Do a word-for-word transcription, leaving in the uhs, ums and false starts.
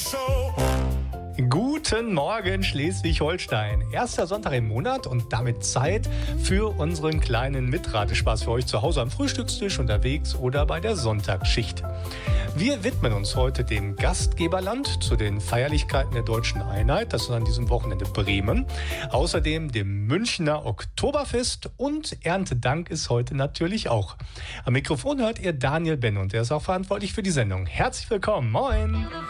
Guten Morgen, Schleswig-Holstein. Erster Sonntag im Monat und damit Zeit für unseren kleinen Mitratespaß für euch zu Hause am Frühstückstisch, unterwegs oder bei der Sonntagsschicht. Wir widmen uns heute dem Gastgeberland zu den Feierlichkeiten der Deutschen Einheit. Das ist an diesem Wochenende Bremen. Außerdem dem Münchner Oktoberfest und Erntedank ist heute natürlich auch. Am Mikrofon hört ihr Daniel Benn und der ist auch verantwortlich für die Sendung. Herzlich willkommen. Moin!